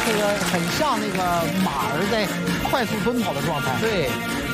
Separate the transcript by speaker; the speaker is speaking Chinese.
Speaker 1: 这个很像那个马儿在快速奔跑的状态。
Speaker 2: 对，